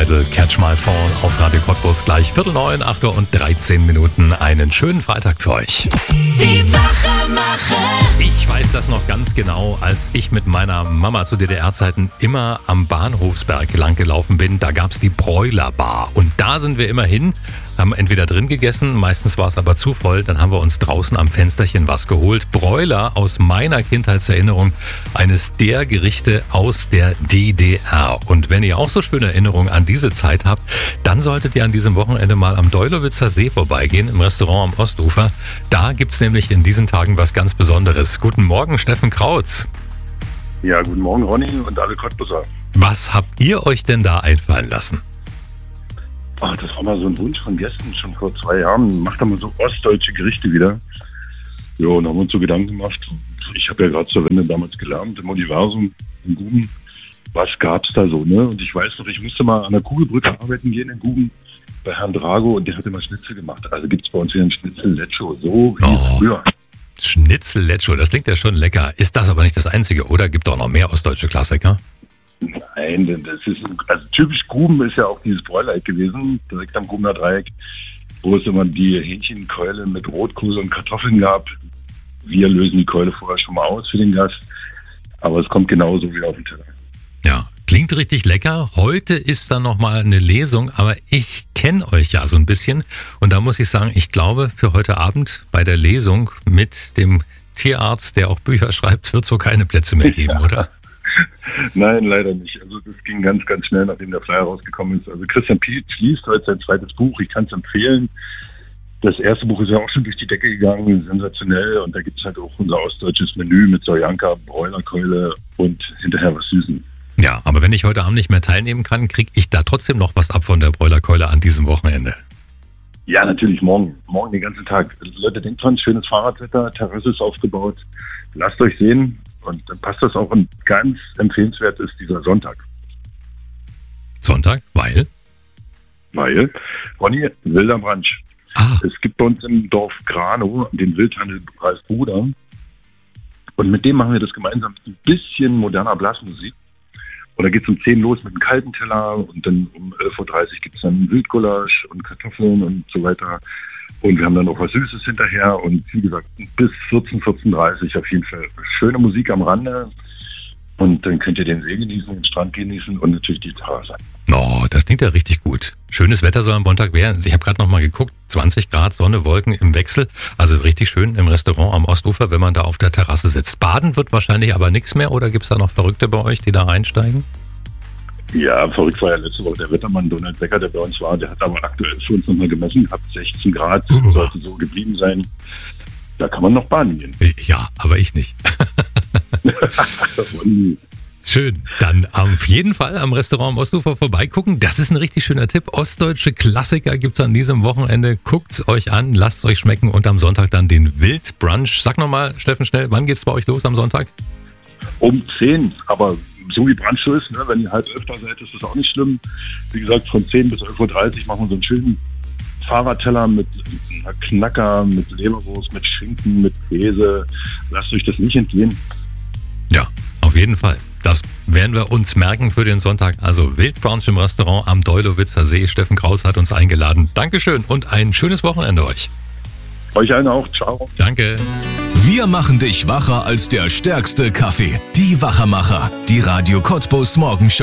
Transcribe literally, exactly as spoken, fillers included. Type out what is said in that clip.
Idol, Catch My Fall auf Radio Cottbus. Gleich Viertel neun, acht Uhr und dreizehn Minuten. Einen schönen Freitag für euch. Die Wachmacher. Ich weiß das noch ganz genau, als ich mit meiner Mama zu D D R-Zeiten immer am Bahnhofsberg lang gelaufen bin. Da gab's die Broiler Bar. Und da sind wir immer hin, haben entweder drin gegessen, meistens war es aber zu voll, dann haben wir uns draußen am Fensterchen was geholt. Broiler aus meiner Kindheitserinnerung, eines der Gerichte aus der D D R. Und wenn ihr auch so schöne Erinnerungen an diese Zeit habt, dann solltet ihr an diesem Wochenende mal am Deulowitzer See vorbeigehen, im Restaurant am Ostufer. Da gibt's nämlich in diesen Tagen was ganz Besonderes. Guten Morgen, Steffen Krautz. Ja, guten Morgen, Ronny und alle Cottbusser. Was habt ihr euch denn da einfallen lassen? Ach, das war mal so ein Wunsch von Gästen schon vor zwei Jahren. Macht doch mal so ostdeutsche Gerichte wieder. Ja, und haben uns so Gedanken gemacht. Ich habe ja gerade zur Wende damals gelernt, im Universum, in Guben. Was gab's da so, ne? Und ich weiß noch, ich musste mal an der Kugelbrücke arbeiten gehen in Guben bei Herrn Drago und der hat immer Schnitzel gemacht. Also gibt's bei uns hier einen Schnitzel-Lecco, so wie Oh. früher. Schnitzel-Lecco, das klingt ja schon lecker. Ist das aber nicht das Einzige, oder? Gibt auch noch mehr ostdeutsche Klassiker? Nein, denn das ist ein, also typisch Guben ist ja auch dieses Bräuleid gewesen, direkt am Gubener Dreieck, wo es immer die Hähnchenkeule mit Rotkohl und Kartoffeln gab. Wir lösen die Keule vorher schon mal aus für den Gast, aber es kommt genauso wieder auf den Teller. Ja, klingt richtig lecker. Heute ist dann nochmal eine Lesung, aber ich kenne euch ja so ein bisschen. Und da muss ich sagen, ich glaube, für heute Abend bei der Lesung mit dem Tierarzt, der auch Bücher schreibt, wird es so keine Plätze mehr geben, oder? Nein, leider nicht. Also das ging ganz, ganz schnell, nachdem der Flyer rausgekommen ist. Also Christian Pietsch liest heute sein zweites Buch. Ich kann es empfehlen. Das erste Buch ist ja auch schon durch die Decke gegangen, sensationell. Und da gibt es halt auch unser ostdeutsches Menü mit Sojanka, Bräulerkeule und hinterher was Süßen. Ja, aber wenn ich heute Abend nicht mehr teilnehmen kann, kriege ich da trotzdem noch was ab von der Bräulerkeule an diesem Wochenende. Ja, natürlich morgen. Morgen den ganzen Tag. Leute, denkt dran, schönes Fahrradwetter, Terrasse ist aufgebaut. Lasst euch sehen. Und dann passt das auch, und ganz empfehlenswert ist dieser Sonntag. Sonntag, weil? Weil, Ronny, wilder Brunch. Ah, Es gibt bei uns im Dorf Granow den Wildhandel Ralf Bruder. Und mit dem machen wir das gemeinsam ein bisschen moderner Blasmusik. Und da geht es um zehn los mit einem kalten Teller und dann um elf Uhr dreißig gibt es dann Wildgulasch und Kartoffeln und so weiter. Und wir haben dann auch was Süßes hinterher und wie gesagt, bis vierzehn, vierzehn Uhr dreißig auf jeden Fall schöne Musik am Rande. Und dann könnt ihr den See genießen, den Strand genießen und natürlich die Terrasse. oh, das klingt ja richtig gut. Schönes Wetter soll am Sonntag werden. Ich habe gerade noch mal geguckt, zwanzig Grad, Sonne, Wolken im Wechsel. Also richtig schön im Restaurant am Ostufer, wenn man da auf der Terrasse sitzt. Baden wird wahrscheinlich aber nichts mehr, oder gibt es da noch Verrückte bei euch, die da reinsteigen? Ja, verrückt war ja letzte Woche der Wettermann Donald Becker, der bei uns war. Der hat aber aktuell für uns nochmal gemessen, hat sechzehn Grad, Uh. sollte so geblieben sein. Da kann man noch baden gehen. Ja, aber ich nicht. Und Schön. Dann auf jeden Fall am Restaurant am Ostufer vorbeigucken. Das ist ein richtig schöner Tipp. Ostdeutsche Klassiker gibt's an diesem Wochenende. Guckt's euch an, lasst's euch schmecken und am Sonntag dann den Wildbrunch. Sag nochmal, Steffen, schnell, wann geht's bei euch los am Sonntag? um zehn, aber so wie Brunch ist, ne, wenn ihr halt öfter seid, ist das auch nicht schlimm. Wie gesagt, von zehn bis elf Uhr dreißig machen wir so einen schönen Fahrradteller mit einer Knacker, mit Leberwurst, mit Schinken, mit Käse. Lasst euch das nicht entgehen. Ja, auf jeden Fall. Das werden wir uns merken für den Sonntag. Also Wildbrunch im Restaurant am Deulowitzer See. Steffen Kraus hat uns eingeladen. Dankeschön und ein schönes Wochenende euch. Euch allen auch. Ciao. Danke. Wir machen dich wacher als der stärkste Kaffee. Die Wachermacher. Die Radio Cottbus Morgenshow.